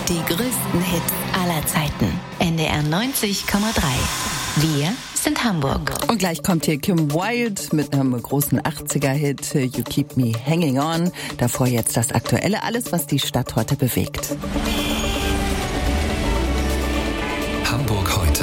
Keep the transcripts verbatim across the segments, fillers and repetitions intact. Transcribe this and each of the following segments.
Die größten Hits aller Zeiten. N D R neunzig Komma drei. Wir sind Hamburg. Und gleich kommt hier Kim Wilde mit einem großen achtziger-Hit, You Keep Me Hanging On. Davor jetzt das Aktuelle, alles, was die Stadt heute bewegt. Hamburg heute.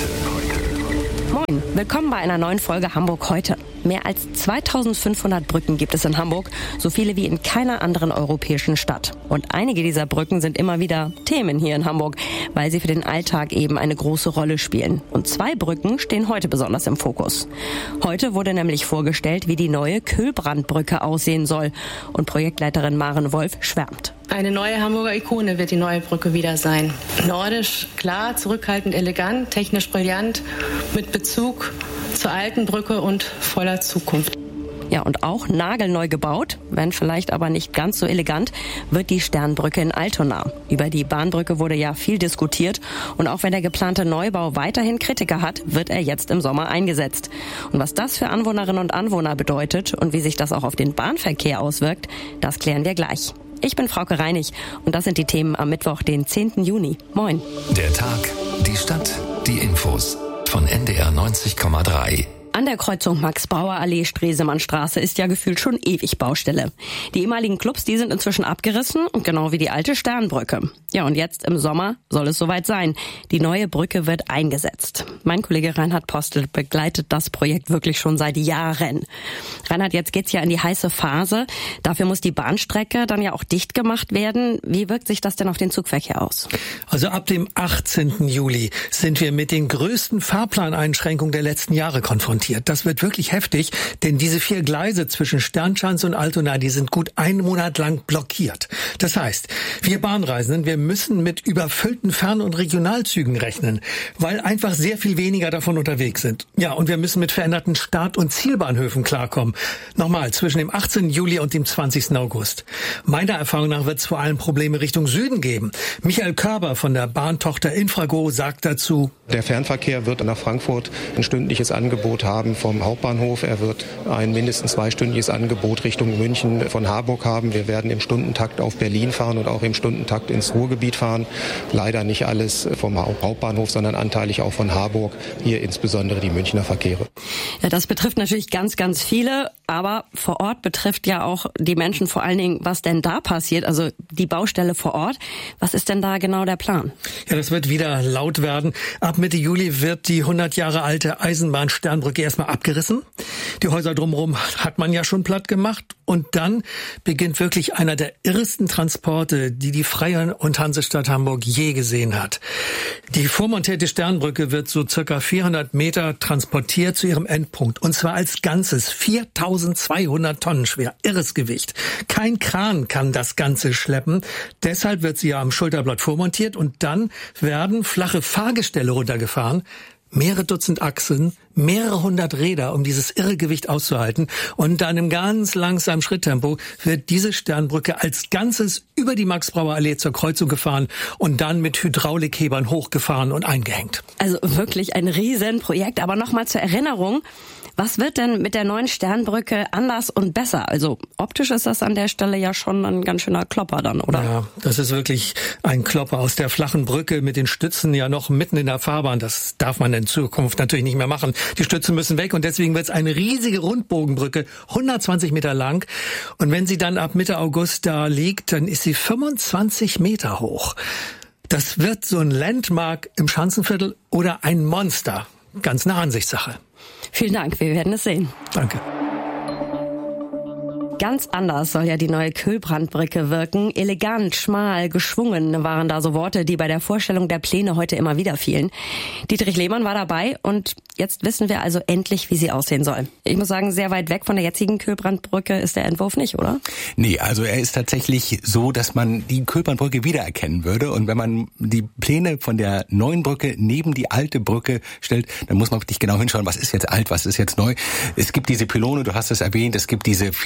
Moin, willkommen bei einer neuen Folge Hamburg heute. Mehr als zweitausendfünfhundert Brücken gibt es in Hamburg, so viele wie in keiner anderen europäischen Stadt. Und einige dieser Brücken sind immer wieder Themen hier in Hamburg, weil sie für den Alltag eben eine große Rolle spielen. Und zwei Brücken stehen heute besonders im Fokus. Heute wurde nämlich vorgestellt, wie die neue Köhlbrandbrücke aussehen soll. Und Projektleiterin Maren Wolf schwärmt. Eine neue Hamburger Ikone wird die neue Brücke wieder sein. Nordisch, klar, zurückhaltend, elegant, technisch brillant, mit Bezug zur alten Brücke und voller Zukunft. Ja, und auch nagelneu gebaut, wenn vielleicht aber nicht ganz so elegant, wird die Sternbrücke in Altona. Über die Bahnbrücke wurde ja viel diskutiert und auch wenn der geplante Neubau weiterhin Kritiker hat, wird er jetzt im Sommer eingesetzt. Und was das für Anwohnerinnen und Anwohner bedeutet und wie sich das auch auf den Bahnverkehr auswirkt, das klären wir gleich. Ich bin Frauke Reinig und das sind die Themen am Mittwoch, den zehnten Juni. Moin. Der Tag, die Stadt, die Infos von N D R neunzig Komma drei. An der Kreuzung Max-Brauer-Allee, Stresemannstraße ist ja gefühlt schon ewig Baustelle. Die ehemaligen Clubs, die sind inzwischen abgerissen, genau wie die alte Sternbrücke. Ja, und jetzt im Sommer soll es soweit sein. Die neue Brücke wird eingesetzt. Mein Kollege Reinhard Postel begleitet das Projekt wirklich schon seit Jahren. Reinhard, jetzt geht's ja in die heiße Phase. Dafür muss die Bahnstrecke dann ja auch dicht gemacht werden. Wie wirkt sich das denn auf den Zugverkehr aus? Also ab dem achtzehnten Juli sind wir mit den größten Fahrplaneinschränkungen der letzten Jahre konfrontiert. Das wird wirklich heftig, denn diese vier Gleise zwischen Sternschanze und Altona, die sind gut einen Monat lang blockiert. Das heißt, wir Bahnreisenden, wir müssen mit überfüllten Fern- und Regionalzügen rechnen, weil einfach sehr viel weniger davon unterwegs sind. Ja, und wir müssen mit veränderten Start- und Zielbahnhöfen klarkommen. Nochmal, zwischen dem achtzehnten Juli und dem zwanzigsten August. Meiner Erfahrung nach wird es vor allem Probleme Richtung Süden geben. Michael Körber von der Bahntochter Infrago sagt dazu: Der Fernverkehr wird nach Frankfurt ein stündliches Angebot haben vom Hauptbahnhof. Er wird ein mindestens zweistündiges Angebot Richtung München von Harburg haben. Wir werden im Stundentakt auf Berlin fahren und auch im Stundentakt ins Ruhrgebiet fahren. Leider nicht alles vom Hauptbahnhof, sondern anteilig auch von Harburg. Hier insbesondere die Münchner Verkehre. Ja, das betrifft natürlich ganz, ganz viele, aber vor Ort betrifft ja auch die Menschen vor allen Dingen, was denn da passiert, also die Baustelle vor Ort. Was ist denn da genau der Plan? Ja, das wird wieder laut werden. Ab Mitte Juli wird die hundert Jahre alte Eisenbahn-Sternbrücke erstmal abgerissen. Die Häuser drumherum hat man ja schon platt gemacht. Und dann beginnt wirklich einer der irrsten Transporte, die die Freie und Hansestadt Hamburg je gesehen hat. Die vormontierte Sternbrücke wird so circa vierhundert Meter transportiert zu ihrem Endpunkt. Und zwar als Ganzes, viertausendzweihundert Tonnen schwer. Irres Gewicht. Kein Kran kann das Ganze schleppen. Deshalb wird sie ja am Schulterblatt vormontiert und dann werden flache Fahrgestelle runtergefahren. Mehrere Dutzend Achsen, mehrere hundert Räder, um dieses irre Gewicht auszuhalten. Und dann im ganz langsamen Schritttempo wird diese Sternbrücke als Ganzes über die Max-Brauer-Allee zur Kreuzung gefahren und dann mit Hydraulikhebern hochgefahren und eingehängt. Also wirklich ein Riesenprojekt. Aber nochmal zur Erinnerung: Was wird denn mit der neuen Sternbrücke anders und besser? Also optisch ist das an der Stelle ja schon ein ganz schöner Klopper dann, oder? Ja, das ist wirklich ein Klopper aus der flachen Brücke mit den Stützen ja noch mitten in der Fahrbahn. Das darf man in Zukunft natürlich nicht mehr machen. Die Stützen müssen weg und deswegen wird es eine riesige Rundbogenbrücke, hundertzwanzig Meter lang. Und wenn sie dann ab Mitte August da liegt, dann ist sie fünfundzwanzig Meter hoch. Das wird so ein Landmark im Schanzenviertel oder ein Monster. Ganz eine Ansichtssache. Vielen Dank, wir werden es sehen. Danke. Ganz anders soll ja die neue Köhlbrandbrücke wirken. Elegant, schmal, geschwungen waren da so Worte, die bei der Vorstellung der Pläne heute immer wieder fielen. Dietrich Lehmann war dabei und jetzt wissen wir also endlich, wie sie aussehen soll. Ich muss sagen, sehr weit weg von der jetzigen Köhlbrandbrücke ist der Entwurf nicht, oder? Nee, also er ist tatsächlich so, dass man die Köhlbrandbrücke wiedererkennen würde. Und wenn man die Pläne von der neuen Brücke neben die alte Brücke stellt, dann muss man wirklich genau hinschauen, was ist jetzt alt, was ist jetzt neu. Es gibt diese Pylone, du hast es erwähnt, es gibt diese filigranen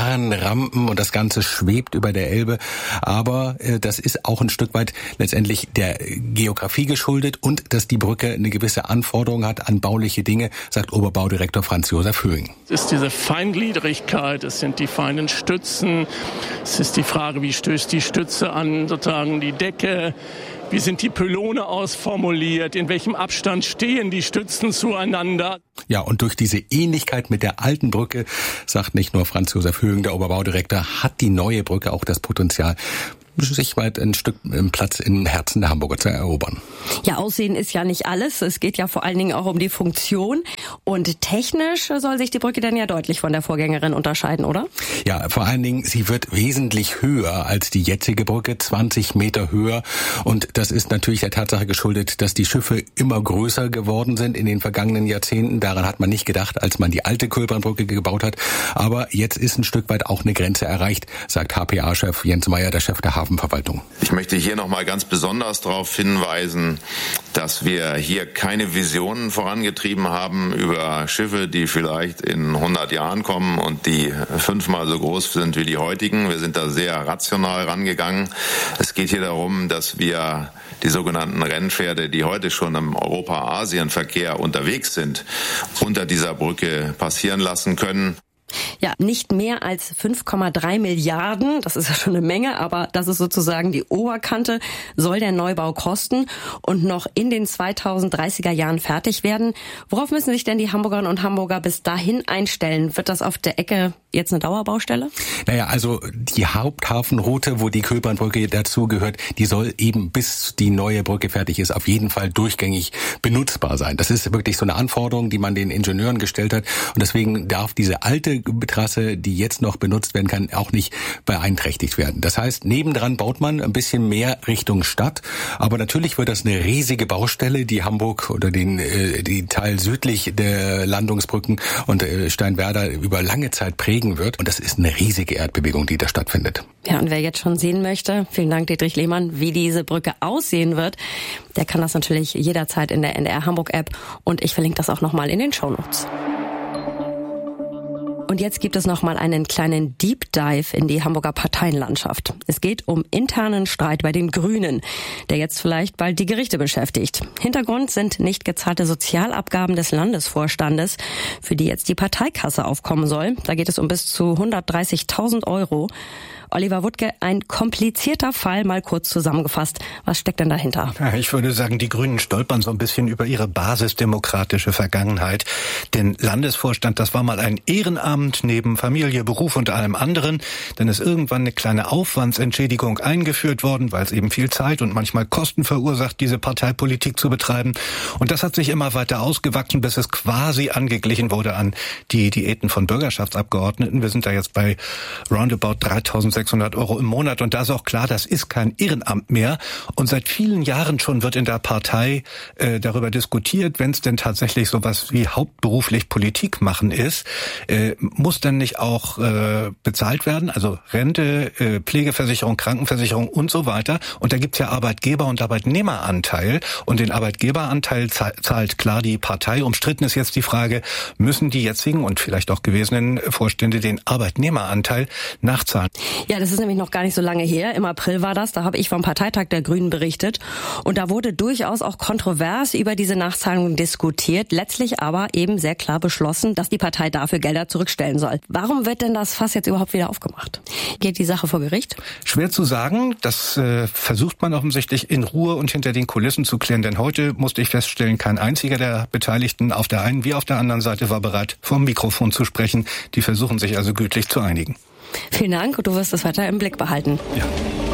Sternrampen und das Ganze schwebt über der Elbe. Aber äh, das ist auch ein Stück weit letztendlich der Geografie geschuldet und dass die Brücke eine gewisse Anforderung hat an bauliche Dinge, sagt Oberbaudirektor Franz Josef Höhing. Es ist diese Feingliedrigkeit, es sind die feinen Stützen, es ist die Frage, wie stößt die Stütze an sozusagen die Decke, wie sind die Pylone ausformuliert, in welchem Abstand stehen die Stützen zueinander. Ja, und durch diese Ähnlichkeit mit der alten Brücke, sagt nicht nur Franz Josef Höhing, der Oberbaudirektor, hat die neue Brücke auch das Potenzial, sich weit ein Stück Platz im Herzen der Hamburger zu erobern. Ja, Aussehen ist ja nicht alles. Es geht ja vor allen Dingen auch um die Funktion. Und technisch soll sich die Brücke dann ja deutlich von der Vorgängerin unterscheiden, oder? Ja, vor allen Dingen, sie wird wesentlich höher als die jetzige Brücke, zwanzig Meter höher. Und das ist natürlich der Tatsache geschuldet, dass die Schiffe immer größer geworden sind in den vergangenen Jahrzehnten. Daran hat man nicht gedacht, als man die alte Kölbernbrücke gebaut hat. Aber jetzt ist ein Stück weit auch eine Grenze erreicht, sagt H P A-Chef Jens Meyer, der Chef der Hafenverwaltung. Ich möchte hier noch mal ganz besonders darauf hinweisen, dass wir hier keine Visionen vorangetrieben haben über Schiffe, die vielleicht in hundert Jahren kommen und die fünfmal so groß sind wie die heutigen. Wir sind da sehr rational rangegangen. Es geht hier darum, dass wir die sogenannten Rennpferde, die heute schon im Europa-Asien-Verkehr unterwegs sind, unter dieser Brücke passieren lassen können. Ja, nicht mehr als fünf Komma drei Milliarden, das ist ja schon eine Menge, aber das ist sozusagen die Oberkante, soll der Neubau kosten und noch in den zweitausenddreißiger Jahren fertig werden. Worauf müssen sich denn die Hamburgerinnen und Hamburger bis dahin einstellen? Wird das auf der Ecke jetzt eine Dauerbaustelle? Naja, also die Haupthafenroute, wo die Kölbernbrücke dazugehört, die soll eben bis die neue Brücke fertig ist, auf jeden Fall durchgängig benutzbar sein. Das ist wirklich so eine Anforderung, die man den Ingenieuren gestellt hat und deswegen darf diese alte Trasse, die jetzt noch benutzt werden kann, auch nicht beeinträchtigt werden. Das heißt, nebendran baut man ein bisschen mehr Richtung Stadt, aber natürlich wird das eine riesige Baustelle, die Hamburg oder den äh, die Teil südlich der Landungsbrücken und äh, Steinwerder über lange Zeit prägen wird und das ist eine riesige Erdbewegung, die da stattfindet. Ja, und wer jetzt schon sehen möchte, vielen Dank Dietrich Lehmann, wie diese Brücke aussehen wird, der kann das natürlich jederzeit in der N D R Hamburg App und ich verlinke das auch nochmal in den Shownotes. Und jetzt gibt es noch mal einen kleinen Deep Dive in die Hamburger Parteienlandschaft. Es geht um internen Streit bei den Grünen, der jetzt vielleicht bald die Gerichte beschäftigt. Hintergrund sind nicht gezahlte Sozialabgaben des Landesvorstandes, für die jetzt die Parteikasse aufkommen soll. Da geht es um bis zu hundertdreißigtausend Euro. Oliver Wuttke, ein komplizierter Fall, mal kurz zusammengefasst. Was steckt denn dahinter? Ja, ich würde sagen, die Grünen stolpern so ein bisschen über ihre basisdemokratische Vergangenheit. Denn Landesvorstand, das war mal ein Ehrenamt neben Familie, Beruf und allem anderen. Dann ist irgendwann eine kleine Aufwandsentschädigung eingeführt worden, weil es eben viel Zeit und manchmal Kosten verursacht, diese Parteipolitik zu betreiben. Und das hat sich immer weiter ausgewachsen, bis es quasi angeglichen wurde an die Diäten von Bürgerschaftsabgeordneten. Wir sind da jetzt bei roundabout dreitausendsechshundert Euro im Monat. Und da ist auch klar, das ist kein Ehrenamt mehr. Und seit vielen Jahren schon wird in der Partei äh, darüber diskutiert, wenn es denn tatsächlich sowas wie hauptberuflich Politik machen ist, äh, muss dann nicht auch äh, bezahlt werden? Also Rente, äh, Pflegeversicherung, Krankenversicherung und so weiter. Und da gibt's ja Arbeitgeber- und Arbeitnehmeranteil. Und den Arbeitgeberanteil zahlt klar die Partei. Umstritten ist jetzt die Frage, müssen die jetzigen und vielleicht auch gewesenen Vorstände den Arbeitnehmeranteil nachzahlen? Ja, das ist nämlich noch gar nicht so lange her. Im April war das, da habe ich vom Parteitag der Grünen berichtet. Und da wurde durchaus auch kontrovers über diese Nachzahlungen diskutiert. Letztlich aber eben sehr klar beschlossen, dass die Partei dafür Gelder zurückstellen soll. Warum wird denn das Fass jetzt überhaupt wieder aufgemacht? Geht die Sache vor Gericht? Schwer zu sagen. Das äh, versucht man offensichtlich in Ruhe und hinter den Kulissen zu klären. Denn heute musste ich feststellen, kein einziger der Beteiligten auf der einen wie auf der anderen Seite war bereit, vom Mikrofon zu sprechen. Die versuchen sich also gütlich zu einigen. Vielen Dank und du wirst es weiter im Blick behalten. Ja.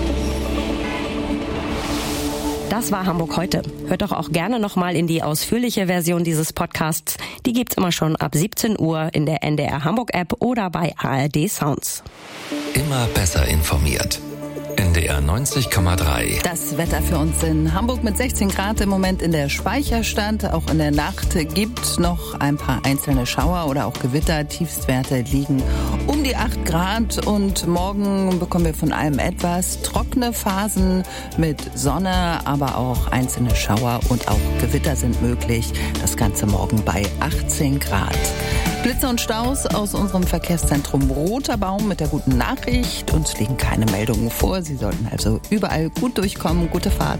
Das war Hamburg heute. Hört doch auch gerne nochmal in die ausführliche Version dieses Podcasts. Die gibt's immer schon ab siebzehn Uhr in der N D R Hamburg App oder bei A R D Sounds. Immer besser informiert. N D R neunzig Komma drei. Das Wetter für uns in Hamburg mit sechzehn Grad im Moment in der Speicherstadt. Auch in der Nacht gibt noch ein paar einzelne Schauer oder auch Gewitter. Tiefstwerte liegen um die acht Grad. Und morgen bekommen wir von allem etwas. Trockene Phasen mit Sonne, aber auch einzelne Schauer und auch Gewitter sind möglich. Das Ganze morgen bei achtzehn Grad. Blitze und Staus aus unserem Verkehrszentrum Roter Baum mit der guten Nachricht. Uns liegen keine Meldungen vor. Sie sollten also überall gut durchkommen. Gute Fahrt.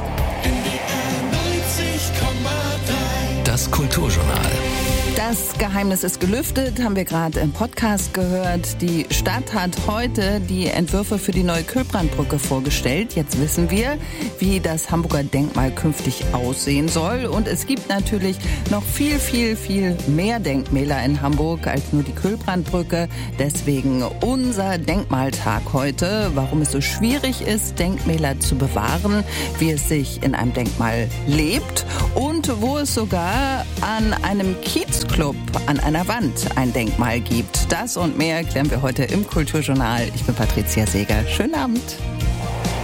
Das Kulturjournal. Das Geheimnis ist gelüftet, haben wir gerade im Podcast gehört. Die Stadt hat heute die Entwürfe für die neue Kühlbrandbrücke vorgestellt. Jetzt wissen wir, wie das Hamburger Denkmal künftig aussehen soll. Und es gibt natürlich noch viel, viel, viel mehr Denkmäler in Hamburg als nur die Kühlbrandbrücke. Deswegen unser Denkmaltag heute. Warum es so schwierig ist, Denkmäler zu bewahren, wie es sich in einem Denkmal lebt und wo es sogar an einem Kiezclub an einer Wand ein Denkmal gibt. Das und mehr klären wir heute im Kulturjournal. Ich bin Patricia Seeger. Schönen Abend.